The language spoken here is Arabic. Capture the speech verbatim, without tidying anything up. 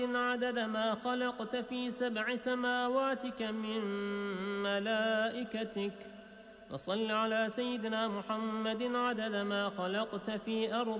عدد ما خلقت في سبع سماواتك من ملائكتك، وصل على سيدنا محمد عدد ما خلقت في أرض